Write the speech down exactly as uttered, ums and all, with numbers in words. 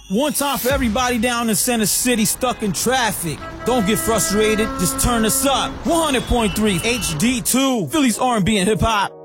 One time for everybody down in Center City stuck in traffic. Don't get frustrated, just turn us up. one hundred point three H D two, Philly's R and B and hip hop.